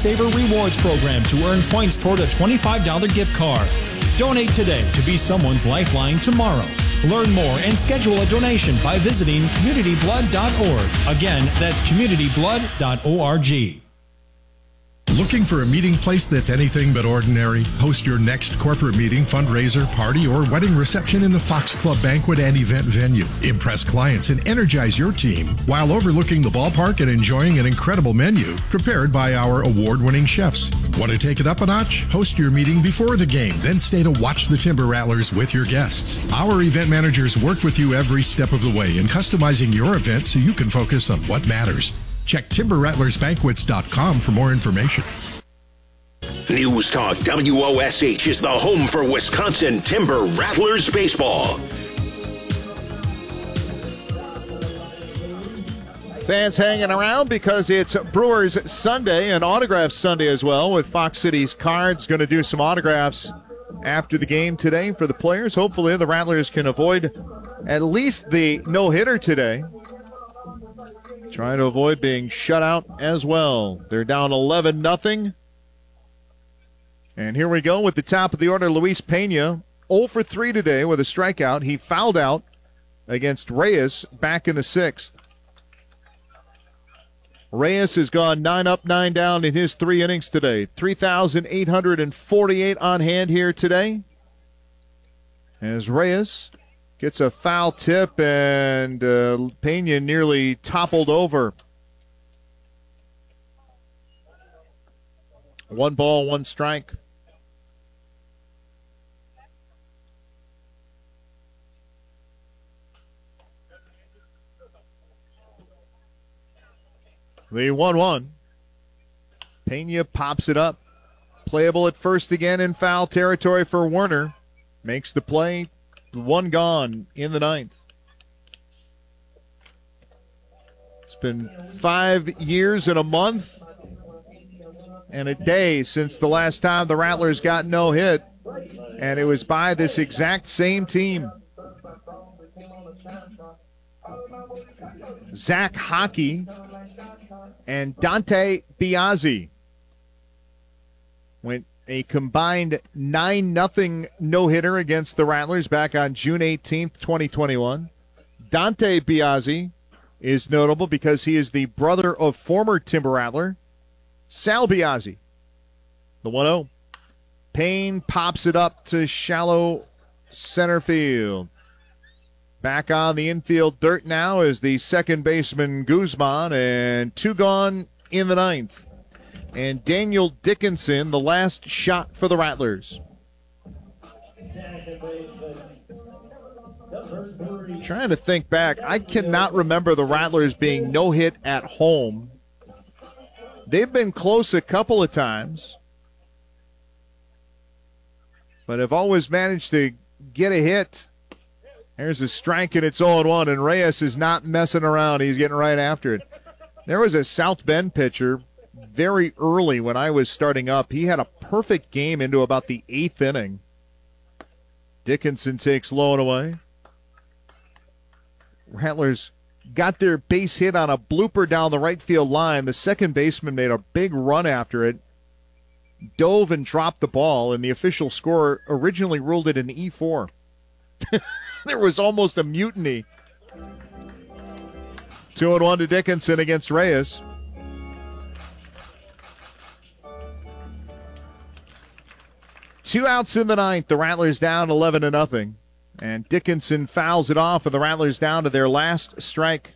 Saver Rewards program to earn points toward a $25 gift card. Donate today to be someone's lifeline tomorrow. Learn more and schedule a donation by visiting communityblood.org. Again, that's communityblood.org. Looking for a meeting place that's anything but ordinary? Host your next corporate meeting, fundraiser, party, or wedding reception in the Fox Club banquet and event venue. Impress clients and energize your team while overlooking the ballpark and enjoying an incredible menu prepared by our award-winning chefs. Want to take it up a notch? Host your meeting before the game, then stay to watch the Timber Rattlers with your guests. Our event managers work with you every step of the way in customizing your event so you can focus on what matters. Check TimberRattlersBanquets.com for more information. News Talk WOSH is the home for Wisconsin Timber Rattlers baseball. Fans hanging around because it's Brewers Sunday and Autograph Sunday as well, with Fox Cities Cards going to do some autographs after the game today for the players. Hopefully the Rattlers can avoid at least the no-hitter today. Trying to avoid being shut out as well. They're down 11-0. And here we go with the top of the order. Luis Pena, 0 for 3 today with a strikeout. He fouled out against Reyes back in the 6th. Reyes has gone 9 up, 9 down in his 3 innings today. 3,848 on hand here today. As Reyes gets a foul tip, and Pena nearly toppled over. 1 ball, 1 strike. The 1-1. Pena pops it up. Playable at first again in foul territory for Werner. Makes the play. 1 gone in the 9th. It's been 5 years and a month and a day since the last time the Rattlers got no hit, and it was by this exact same team. Zach Hockey and Dante Biazzi went a combined 9-0 no-hitter against the Rattlers back on June 18th, 2021. Dante Biazzi is notable because he is the brother of former Timber Rattler Sal Biazzi. The 1-0. Payne pops it up to shallow center field. Back on the infield dirt now is the second baseman Guzman, and 2 gone in the 9th. And Daniel Dickinson, the last shot for the Rattlers. Trying to think back. I cannot remember the Rattlers being no-hit at home. They've been close a couple of times, but have always managed to get a hit. There's a strike, and it's 0-1, and Reyes is not messing around. He's getting right after it. There was a South Bend pitcher very early when I was starting up. He had a perfect game into about the 8th inning. Dickinson takes low and away. Rattlers got their base hit on a blooper down the right field line. The second baseman made a big run after it, dove and dropped the ball, and the official score originally ruled it an E4. There was almost a mutiny. 2-1 to Dickinson against Reyes. Two outs in the 9th. The Rattlers down 11-0. And Dickinson fouls it off, and the Rattlers down to their last strike.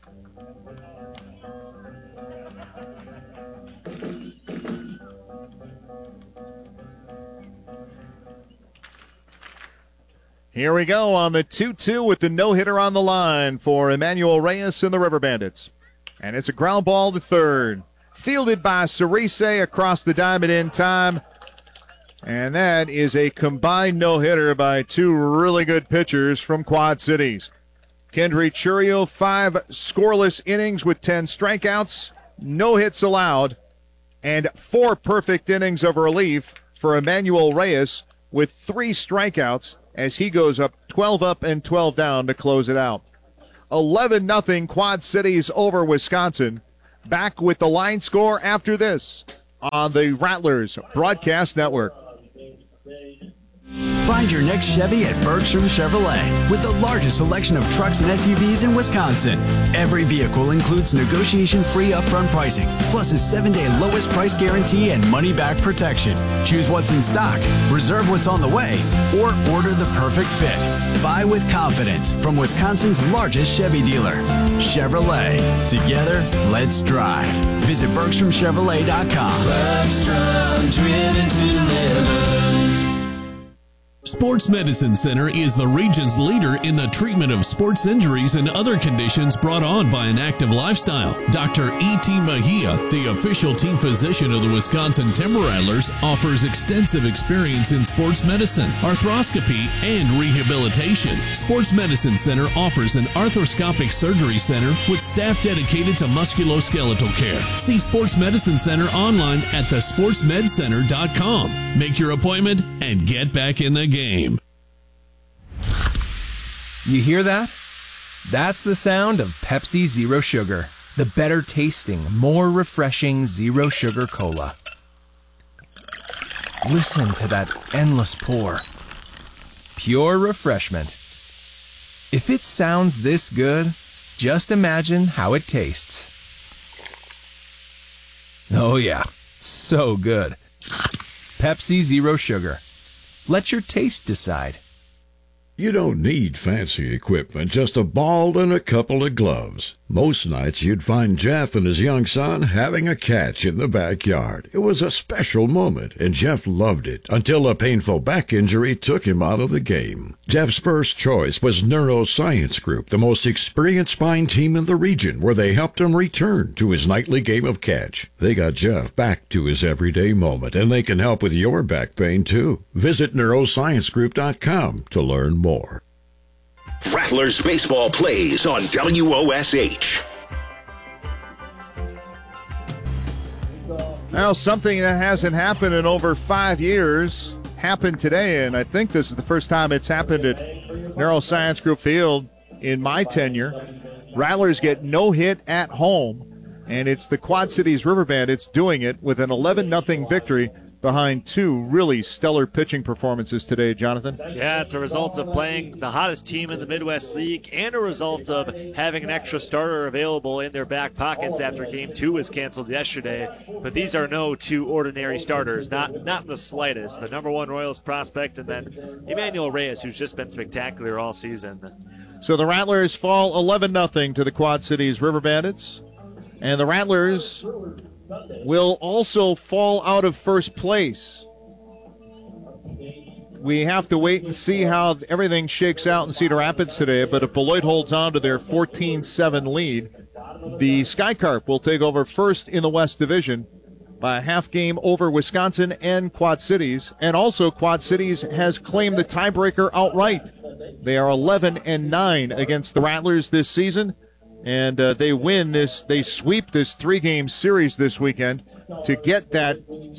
Here we go on the 2-2 with the no-hitter on the line for Emmanuel Reyes and the River Bandits. And it's a ground ball to third. Fielded by Cerise across the diamond in time. And that is a combined no-hitter by 2 really good pitchers from Quad Cities. Kendry Churio, 5 scoreless innings with 10 strikeouts, no hits allowed, and 4 perfect innings of relief for Emmanuel Reyes with 3 strikeouts as he goes up 12 up and 12 down to close it out. 11-0 Quad Cities over Wisconsin. Back with the line score after this. on the Rattlers Broadcast Network. Find your next Chevy at Bergstrom Chevrolet with the largest selection of trucks and SUVs in Wisconsin. Every vehicle includes negotiation-free upfront pricing, plus a 7-day lowest price guarantee and money-back protection. Choose what's in stock, reserve what's on the way, or order the perfect fit. Buy with confidence from Wisconsin's largest Chevy dealer, Chevrolet. Together, let's drive. Visit BergstromChevrolet.com. Bergstrom, driven to live. Sports Medicine Center is the region's leader in the treatment of sports injuries and other conditions brought on by an active lifestyle. Dr. E.T. Mejia, the official team physician of the Wisconsin Timber Rattlers, offers extensive experience in sports medicine, arthroscopy, and rehabilitation. Sports Medicine Center offers an arthroscopic surgery center with staff dedicated to musculoskeletal care. See Sports Medicine Center online at thesportsmedcenter.com. Make your appointment and get back in the game. You hear that? That's the sound of Pepsi Zero Sugar, the better tasting, more refreshing Zero Sugar Cola. Listen to that endless pour. Pure refreshment. If it sounds this good, just imagine how it tastes. Oh yeah, so good. Pepsi Zero Sugar. Let your taste decide. You don't need fancy equipment, just a ball and a couple of gloves. Most nights you'd find Jeff and his young son having a catch in the backyard. It was a special moment, and Jeff loved it until a painful back injury took him out of the game. Jeff's first choice was Neuroscience Group, the most experienced spine team in the region, where they helped him return to his nightly game of catch. They got Jeff back to his everyday moment, and they can help with your back pain too. Visit neurosciencegroup.com to learn more. Rattlers baseball plays on WOSH. Now, something that hasn't happened in over 5 years happened today, and I think this is the first time it's happened at Neuroscience Group Field in my tenure. Rattlers get no hit at home, and it's the Quad Cities River Bandits doing it with an 11-0 victory behind two really stellar pitching performances today, Jonathan. Yeah, it's a result of playing the hottest team in the Midwest League and a result of having an extra starter available in their back pockets after Game 2 was canceled yesterday. But these are no two ordinary starters, not the slightest. The number one Royals prospect and then Emmanuel Reyes, who's just been spectacular all season. So the Rattlers fall 11-0 to the Quad Cities River Bandits. And the Rattlers will also fall out of first place. We have to wait and see how everything shakes out in Cedar Rapids today, but if Beloit holds on to their 14-7 lead, the Sky Carp will take over first in the West Division by a half game over Wisconsin and Quad Cities, and also Quad Cities has claimed the tiebreaker outright. They are 11-9 against the Rattlers this season. And they sweep this 3-game series this weekend to get that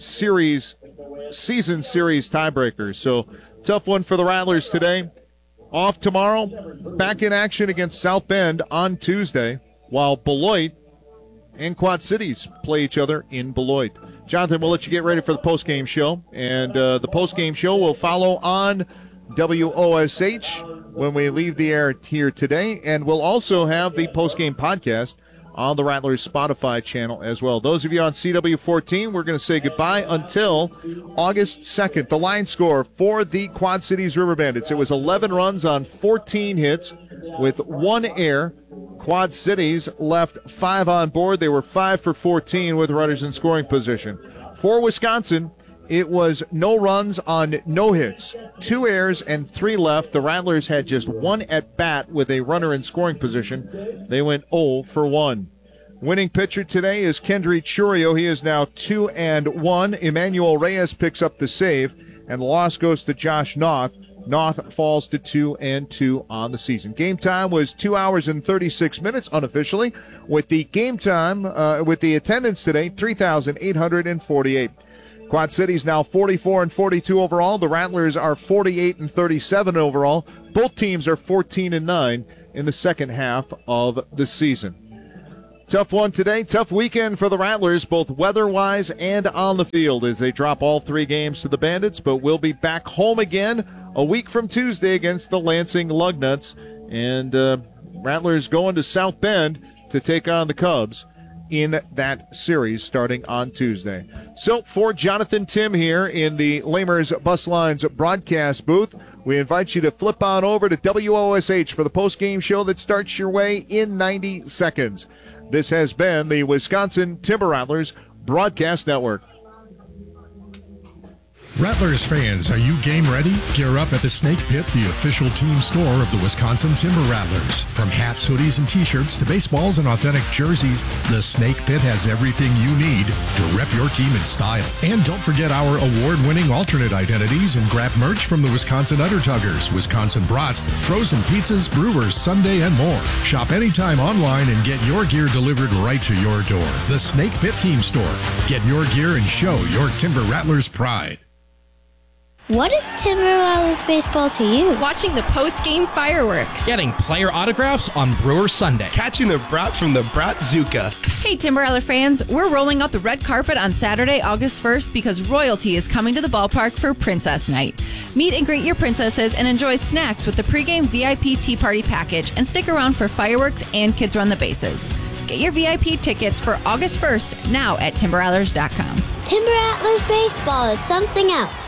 season series tiebreaker. So tough one for the Rattlers today. Off tomorrow, back in action against South Bend on Tuesday, while Beloit and Quad Cities play each other in Beloit. Jonathan, we'll let you get ready for the postgame show, and the postgame show will follow on WOSH when we leave the air here today, and we'll also have the postgame podcast on the Rattlers Spotify channel as well. Those of you on CW14, we're going to say goodbye until August 2nd. The line score for the Quad Cities River Bandits, it was 11 runs on 14 hits with 1 error. Quad Cities left 5 on board. They were 5 for 14 with runners in scoring position. For Wisconsin, it was no runs on no hits, 2 errors and 3 left. The Rattlers had just 1 at bat with a runner in scoring position. They went 0 for 1. Winning pitcher today is Kendry Churio. He is now 2-1. Emmanuel Reyes picks up the save, and the loss goes to Josh Noth. Noth falls to 2-2 on the season. Game time was 2 hours and 36 minutes unofficially, with the game time with the attendance today 3,848. Quad Cities now 44-42 overall. The Rattlers are 48-37 overall. Both teams are 14-9 in the second half of the season. Tough one today. Tough weekend for the Rattlers, both weather-wise and on the field, as they drop all 3 games to the Bandits, but we'll be back home again a week from Tuesday against the Lansing Lugnuts. And Rattlers going to South Bend to take on the Cubs in that series starting on Tuesday. So for Jonathan Tim here in the Lamers Bus Lines broadcast booth, we invite you to flip on over to WOSH for the post-game show that starts your way in 90 seconds. This has been the Wisconsin Timber Rattlers Broadcast Network. Rattlers fans, are you game ready? Gear up at the Snake Pit, the official team store of the Wisconsin Timber Rattlers. From hats, hoodies, and t-shirts to baseballs and authentic jerseys, the Snake Pit has everything you need to rep your team in style. And don't forget our award-winning alternate identities and grab merch from the Wisconsin Undertuggers, Wisconsin Brats, frozen pizzas, brewers, Sunday, and more. Shop anytime online and get your gear delivered right to your door. The Snake Pit Team Store. Get your gear and show your Timber Rattlers pride. What is Timber Rattlers baseball to you? Watching the post-game fireworks. Getting player autographs on Brewers Sunday. Catching the brat from the Bratzuka. Hey, Timber Rattler fans, we're rolling out the red carpet on Saturday, August 1st because royalty is coming to the ballpark for Princess Night. Meet and greet your princesses and enjoy snacks with the pregame VIP Tea Party package and stick around for fireworks and Kids Run the Bases. Get your VIP tickets for August 1st now at timberrattlers.com. Timber Rattlers baseball is something else.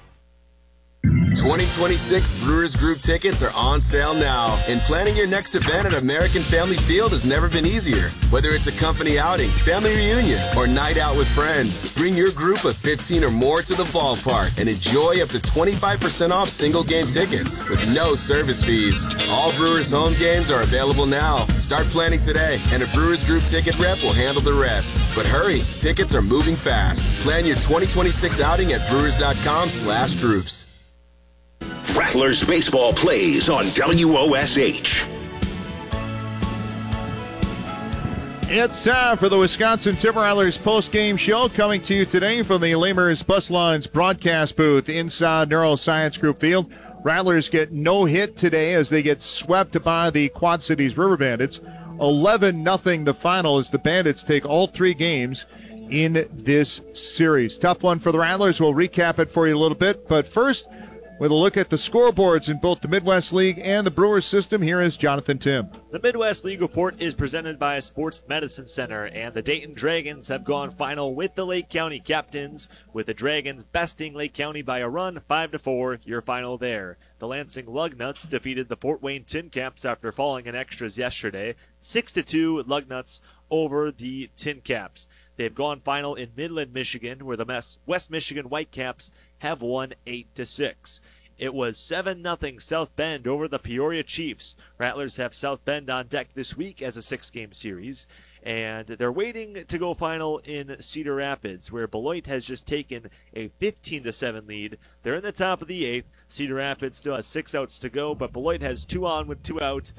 2026 Brewers Group tickets are on sale now, and planning your next event at American Family Field has never been easier. Whether it's a company outing, family reunion, or night out with friends, bring your group of 15 or more to the ballpark and enjoy up to 25% off single game tickets with no service fees. All Brewers home games are available now. Start planning today, and a Brewers Group ticket rep will handle the rest. But hurry, tickets are moving fast. Plan your 2026 outing at brewers.com/groups. Rattlers baseball plays on WOSH. It's time for the Wisconsin Timber Rattlers post-game show, coming to you today from the Lamers Bus Lines broadcast booth inside Neuroscience Group Field. Rattlers get no hit today as they get swept by the Quad Cities River Bandits. 11-0 the final as the Bandits take all 3 games in this series. Tough one for the Rattlers. We'll recap it for you a little bit, but first, with a look at the scoreboards in both the Midwest League and the Brewers system, here is Jonathan Tim. The Midwest League report is presented by Sports Medicine Center, and the Dayton Dragons have gone final with the Lake County Captains, with the Dragons besting Lake County by a run, 5-4, your final there. The Lansing Lugnuts defeated the Fort Wayne Tin Caps after falling in extras yesterday, 6-2 Lugnuts over the Tin Caps. They've gone final in Midland, Michigan, where the West Michigan Whitecaps have won 8-6. It was 7-0 South Bend over the Peoria Chiefs. Rattlers have South Bend on deck this week as a 6-game series, and they're waiting to go final in Cedar Rapids, where Beloit has just taken a 15-7 lead. They're in the top of the 8th. Cedar Rapids still has 6 outs to go, but Beloit has 2 on with 2 out,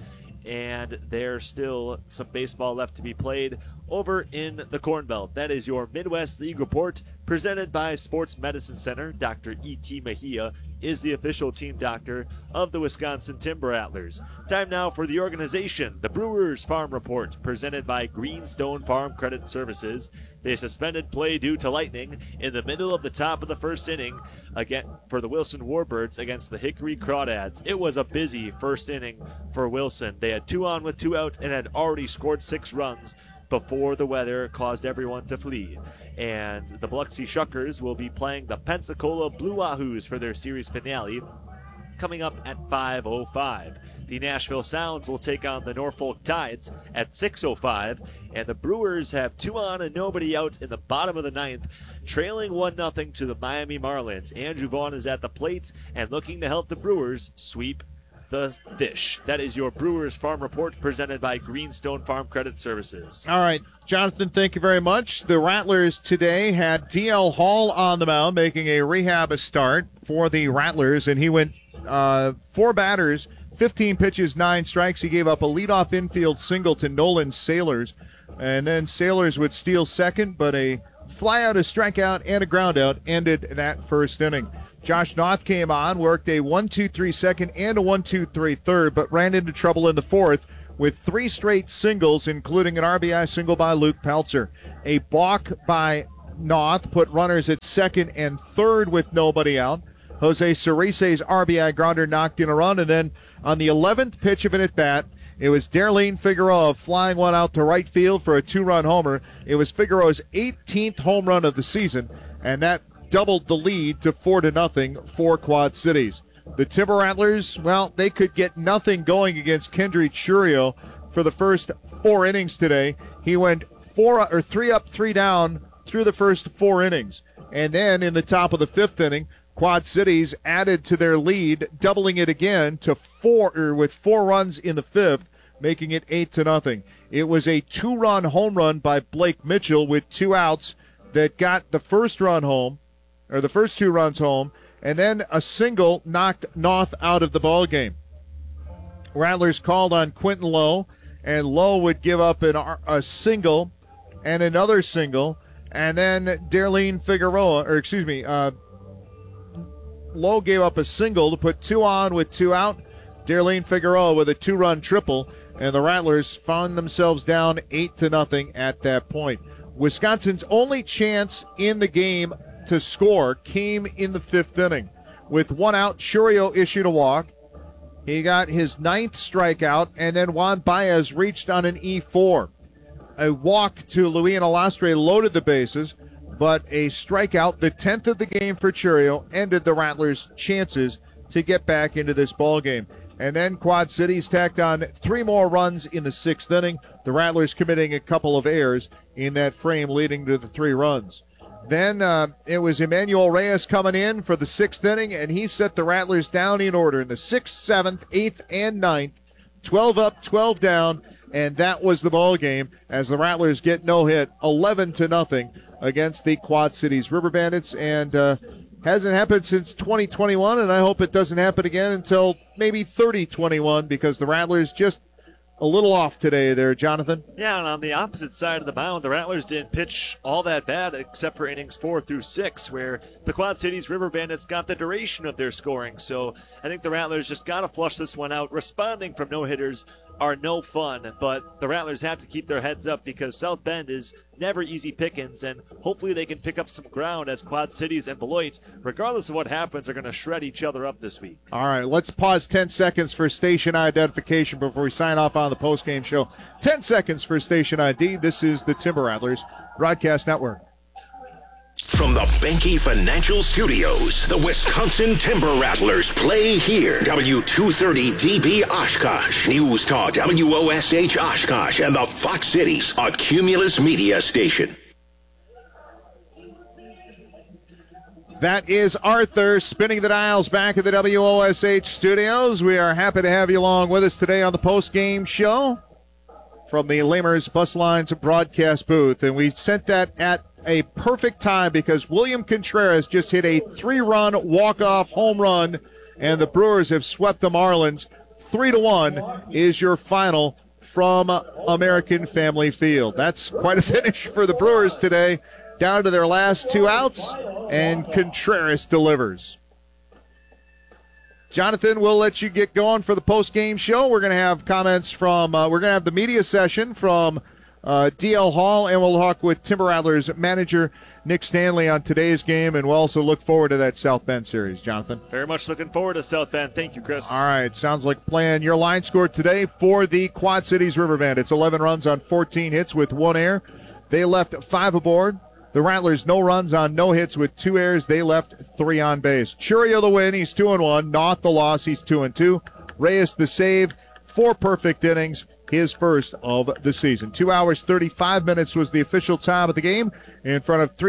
and there's still some baseball left to be played over in the Corn Belt. That is your Midwest League report presented by Sports Medicine Center. Dr. E.T. Mejia is the official team doctor of the Wisconsin Timber Rattlers. Time now for the organization, the Brewers Farm Report, presented by Greenstone Farm Credit Services. They suspended play due to lightning in the middle of the top of the first inning again for the Wilson Warbirds against the Hickory Crawdads. It was a busy first inning for Wilson. They had 2 on with 2 out and had already scored 6 runs before the weather caused everyone to flee. And the Biloxi Shuckers will be playing the Pensacola Blue Wahoos for their series finale coming up at 5:05. The Nashville Sounds will take on the Norfolk Tides at 6:05, and the Brewers have 2 on and nobody out in the bottom of the 9th, trailing 1-0 to the Miami Marlins. Andrew Vaughn is at the plate and looking to help the Brewers sweep the Fish. That is your Brewers Farm Report presented by Greenstone Farm Credit Services. All right, Jonathan, thank you very much. The Rattlers today had D.L. Hall on the mound making a rehab start for the Rattlers, and he went 4 batters, 15 pitches, 9 strikes. He gave up a leadoff infield single to Nolan Sailors, and then Sailors would steal second, but a flyout, a strikeout, and a groundout ended that first inning. Josh Noth came on, worked a 1-2-3 second and a 1-2-3 third, but ran into trouble in the 4th with 3 straight singles, including an RBI single by Luke Peltzer. A balk by Noth put runners at second and third with nobody out. Jose Cerise's RBI grounder knocked in a run, and then on the 11th pitch of an at-bat, it was Darlene Figueroa flying one out to right field for a 2-run homer. It was Figueroa's 18th home run of the season, and that doubled the lead to 4-0 for Quad Cities. The Timber Rattlers, well, they could get nothing going against Kendry Churio for the first 4 innings today. He went 3 up, 3 down through the first 4 innings. And then in the top of the 5th inning, Quad Cities added to their lead, doubling it again to 4 with 4 runs in the 5th, making it 8-0. It was a 2-run home run by Blake Mitchell with 2 outs that got the first run home, or the first 2 runs home, and then a single knocked Noth out of the ball game. Rattlers called on Quentin Lowe, and Lowe would give up a single and another single, and then Darlene Figueroa, Lowe gave up a single to put 2 on with 2 out. Darlene Figueroa with a 2-run triple, and the Rattlers found themselves down 8-0 at that point. Wisconsin's only chance in the game to score came in the 5th inning. With 1 out, Churio issued a walk. He got his 9th strikeout, and then Juan Baez reached on an E4. A walk to Luis Alastre loaded the bases, but a strikeout, the 10th of the game for Churio, ended the Rattlers' chances to get back into this ball game. And then Quad Cities tacked on 3 more runs in the 6th inning, the Rattlers committing a couple of errors in that frame leading to the 3 runs. Then it was Emmanuel Reyes coming in for the 6th inning, and he set the Rattlers down in order in the 6th, 7th, 8th, and 9th. 12 up, 12 down, and that was the ball game as the Rattlers get no hit, 11-0 against the Quad Cities River Bandits, and hasn't happened since 2021, and I hope it doesn't happen again until maybe 30-21 because the Rattlers just a little off today there, Jonathan. Yeah, and on the opposite side of the mound, the Rattlers didn't pitch all that bad except for innings 4 through 6, where the Quad Cities River Bandits got the duration of their scoring. So I think the Rattlers just got to flush this one out. Responding from no-hitters are no fun, but the Rattlers have to keep their heads up because South Bend is never easy pickings, and hopefully they can pick up some ground as Quad Cities and Beloit, regardless of what happens, are going to shred each other up this week. All right, let's pause 10 seconds for station identification before we sign off on the postgame show. 10 seconds for station ID. This is the Timber Rattlers Broadcast Network. From the Benke Financial Studios, the Wisconsin Timber Rattlers play here. W230DB Oshkosh, News Talk WOSH Oshkosh, and the Fox Cities, a Cumulus Media station. That is Arthur spinning the dials back at the WOSH studios. We are happy to have you along with us today on the post-game show from the Lamers Bus Lines broadcast booth. And we sent that at a perfect time because William Contreras just hit a 3-run walk-off home run, and the Brewers have swept the Marlins. 3-1 is your final from American Family Field. That's quite a finish for the Brewers today, down to their last 2 outs, and Contreras delivers. Jonathan, we'll let you get going for the post-game show. We're going to have comments from, we're going to have the media session from DL Hall, and we'll talk with Timber Rattlers manager Nick Stanley on today's game, and we'll also look forward to that South Bend series. Jonathan? Very much looking forward to South Bend. Thank you, Chris. All right, sounds like a plan. Your line score today for the Quad Cities River Bandits, 11 runs on 14 hits with 1 error. They left 5 aboard. The Rattlers, no runs on no hits with 2 errors. They left 3 on base. Churio the win, he's 2-1. Noth the loss, he's 2-2. Reyes the save, 4 perfect innings, his first of the season. 2 hours, 35 minutes was the official time of the game in front of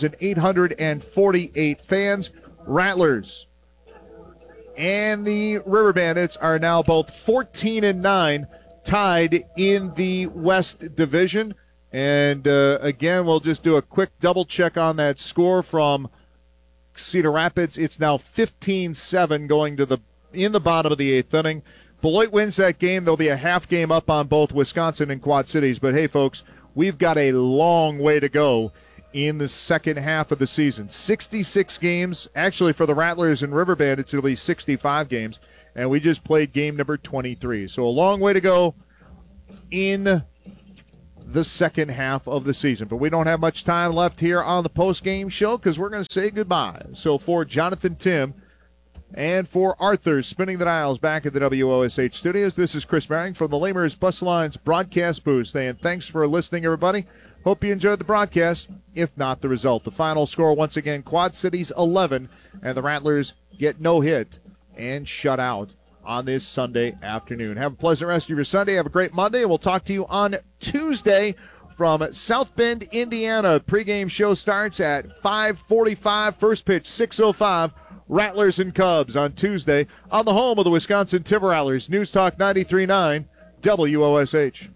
3,848 fans. Rattlers and the River Bandits are now both 14-9, tied in the West Division. And again, we'll just do a quick double check on that score from Cedar Rapids. It's now 15-7 going to in the bottom of the 8th inning. Beloit wins that game. There'll be a half game up on both Wisconsin and Quad Cities. But, hey, folks, we've got a long way to go in the second half of the season. 66 games. Actually, for the Rattlers and River Bandits, it'll be 65 games. And we just played game number 23. So a long way to go in the second half of the season. But we don't have much time left here on the post-game show because we're going to say goodbye. So for Jonathan Tim and for Arthur spinning the dials back at the WOSH studios, this is Chris Merring from the Lamers Bus Lines broadcast booth saying thanks for listening, everybody. Hope you enjoyed the broadcast, if not the result. The final score, once again, Quad Cities 11, and the Rattlers get no hit and shut out on this Sunday afternoon. Have a pleasant rest of your Sunday. Have a great Monday, and we'll talk to you on Tuesday from South Bend, Indiana. Pregame show starts at 5:45. First pitch, 6:05. Rattlers and Cubs on Tuesday on the home of the Wisconsin Timber Rattlers. News Talk 93.9 WOSH.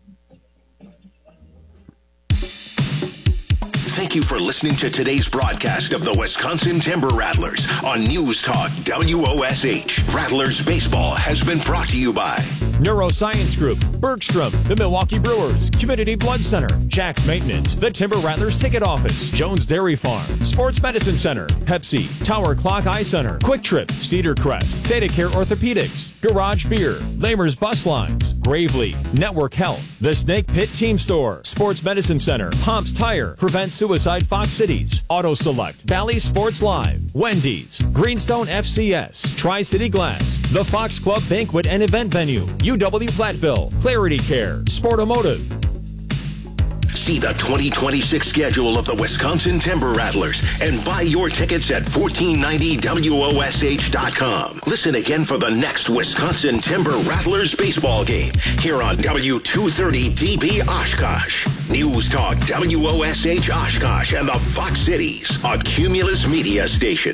Thank you for listening to today's broadcast of the Wisconsin Timber Rattlers on News Talk WOSH. Rattlers baseball has been brought to you by Neuroscience Group, Bergstrom, the Milwaukee Brewers, Community Blood Center, Jack's Maintenance, the Timber Rattlers Ticket Office, Jones Dairy Farm, Sports Medicine Center, Pepsi, Tower Clock Eye Center, Quick Trip, Cedar Crest, Theta Care Orthopedics, Garage Beer, Lamers Bus Lines, Gravely, Network Health, The Snake Pit Team Store, Sports Medicine Center, Pomps Tire, Prevent Suicide Fox Cities, Auto Select, Valley Sports Live, Wendy's, Greenstone FCS, Tri-City Glass, The Fox Club Banquet and Event Venue, UW Platteville, Clarity Care, Sportomotive. See the 2026 schedule of the Wisconsin Timber Rattlers and buy your tickets at 1490WOSH.com. Listen again for the next Wisconsin Timber Rattlers baseball game here on W230DB Oshkosh. News Talk WOSH Oshkosh and the Fox Cities, a Cumulus Media station.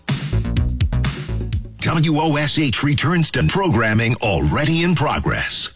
WOSH returns to programming already in progress.